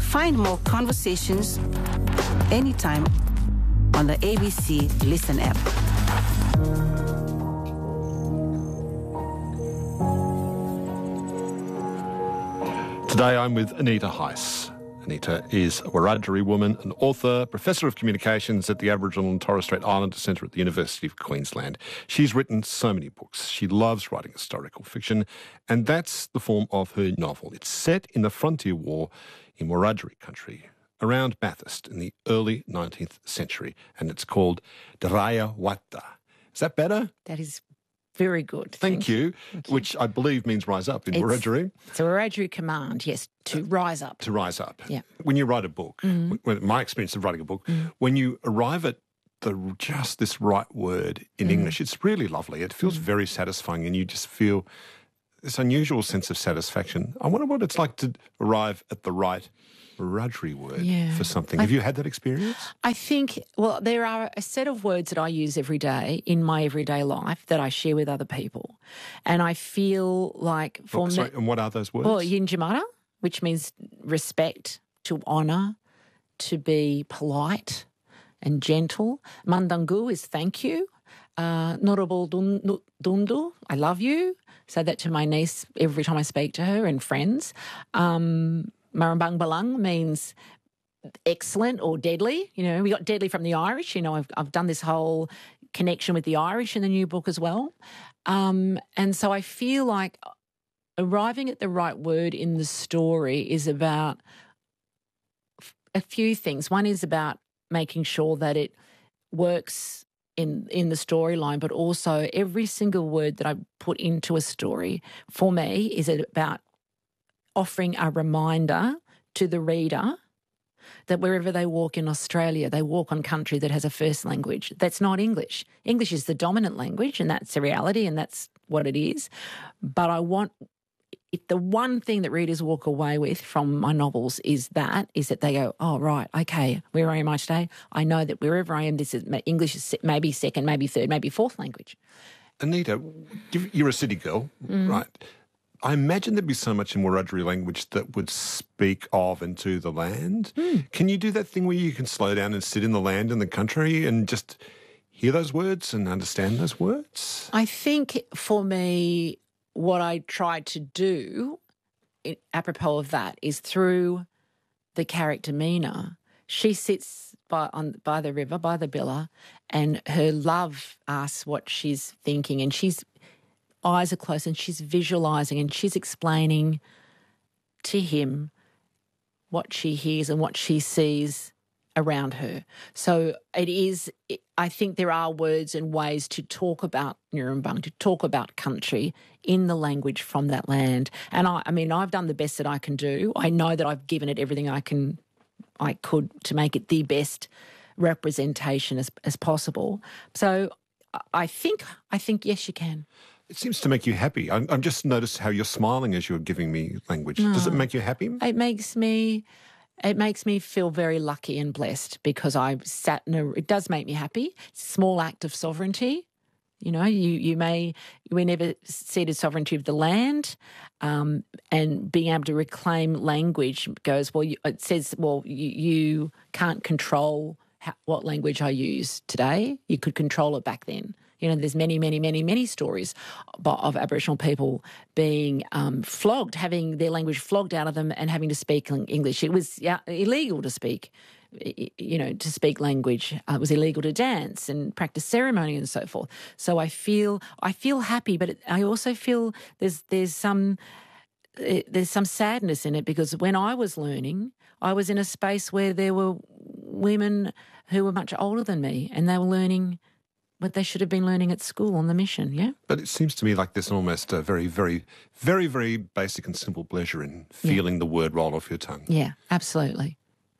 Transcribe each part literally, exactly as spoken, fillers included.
Find more conversations anytime on the A B C Listen app. Today I'm with Anita Heiss. Anita is a Wiradjuri woman, an author, professor of communications at the Aboriginal and Torres Strait Islander Centre at the University of Queensland. She's written so many books. She loves writing historical fiction, and that's the form of her novel. It's set in the Frontier War in Wiradjuri country, around Bathurst in the early nineteenth century, and it's called Daraya Watta. Is that better? That is very good. Thank, Thank you, you. Thank you. Which I believe means rise up in It's- Wiradjuri. It's a Wiradjuri command, yes, to rise up. To rise up. Yeah. When you write a book, Mm-hmm. when, my experience of writing a book, Mm. when you arrive at the just this right word in Mm. English, it's really lovely. It feels very satisfying, and you just feel this unusual sense of satisfaction. I wonder what it's like to arrive at the right Wiradjuri word Yeah. for something. I- Have you had that experience? I think, well, there are a set of words that I use every day in my everyday life that I share with other people. And I feel like for Oh, me... sorry, and what are those words? Well, Yinjamara, which means respect, to honour, to be polite and gentle. Mandangu is thank you. Uh, Norabul dun- nu- dundu, I love you. Say that to my niece every time I speak to her and friends. Um, Marambang Balang means excellent or deadly. You know, we got deadly from the Irish. You know, I've, I've done this whole connection with the Irish in the new book as well. Um, and so I feel like arriving at the right word in the story is about a few things. One is about making sure that it works in in the storyline, but also every single word that I put into a story for me is about offering a reminder to the reader that wherever they walk in Australia, they walk on country that has a first language. That's not English. English is the dominant language, and that's the reality, and that's what it is. But I want, if the one thing that readers walk away with from my novels is that, is that they go, oh, right, okay, where am I today? I know that wherever I am, this is English is maybe second, maybe third, maybe fourth language. Anita, you're a city girl, Mm. right? I imagine there'd be so much in Wiradjuri language that would speak of and to the land. Mm. Can you do that thing where you can slow down and sit in the land and the country and just hear those words and understand those words? I think for me, what I tried to do, it, apropos of that, is through the character Mina. She sits by on by the river, by the Billa, and her love asks what she's thinking, and she's eyes are closed and she's visualising and she's explaining to him what she hears and what she sees around her. So it is, I think there are words and ways to talk about Nurrumbang, to talk about country in the language from that land. And I, I mean, I've done the best that I can do. I know that I've given it everything I can, I could to make it the best representation as, as possible. So I think, I think, yes, you can. It seems to make you happy. I, I've just noticed how you're smiling as you're giving me language. Does it make you happy? It makes me, it makes me feel very lucky and blessed because I've sat in a, it does make me happy. It's a small act of sovereignty. You know, you, you may, we never ceded sovereignty of the land, um, and being able to reclaim language goes, well, you, it says, well, you, you can't control how, what language I use today. You could control it back then. You know, there's many, many, many, many stories of Aboriginal people being um, flogged, having their language flogged out of them and having to speak English. It was yeah, illegal to speak, you know, to speak language. Uh, it was illegal to dance and practice ceremony and so forth. So I feel, I feel happy, but it, I also feel there's there's some there's some sadness in it because when I was learning, I was in a space where there were women who were much older than me and they were learning what they should have been learning at school on the mission, yeah? But it seems to me like there's almost a very, very, very, very basic and simple pleasure in feeling yeah. the word roll off your tongue. Yeah, absolutely.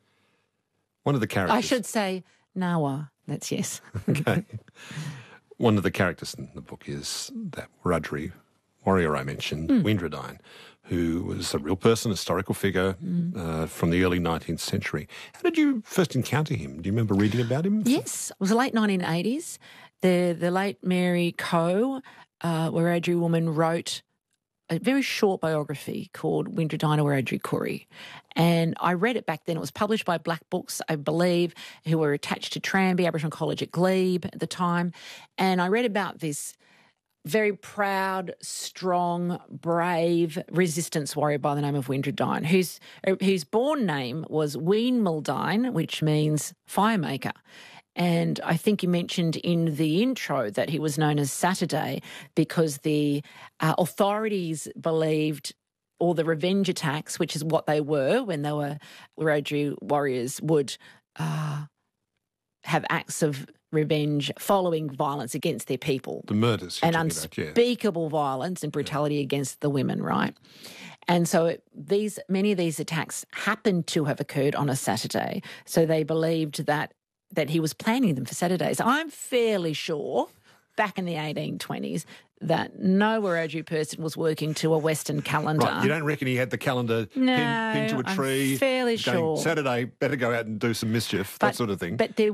One of the characters... I should say Nawa, that's yes. Okay. One of the characters in the book is that Wiradjuri warrior I mentioned, mm. Windradine, who was a real person, a historical figure mm. uh, from the early nineteenth century. How did you first encounter him? Do you remember reading about him? Yes, it was the late nineteen eighties. The the late Mary Coe, uh, Wiradjuri woman, wrote a very short biography called Windradyna Wiradjuri Kuri. And I read it back then. It was published by Black Books, I believe, who were attached to Tranby Aboriginal College at Glebe at the time. And I read about this very proud, strong, brave resistance warrior by the name of Windradyne, whose, whose born name was Ween Mildine, which means firemaker. And I think you mentioned in the intro that he was known as Saturday because the uh, authorities believed all the revenge attacks, which is what they were when they were Wiradjuri warriors, would uh, have acts of revenge following violence against their people. The murders. And unspeakable about, yeah. violence and brutality yeah. against the women, right? And so it, these many of these attacks happened to have occurred on a Saturday. So they believed that that he was planning them for Saturdays. I'm fairly sure back in the eighteen twenties that no Wiradjuri person was working to a Western calendar. Right, you don't reckon he had the calendar no, pinned, pinned to a tree? I'm fairly going, sure. Saturday, better go out and do some mischief, but, that sort of thing. But there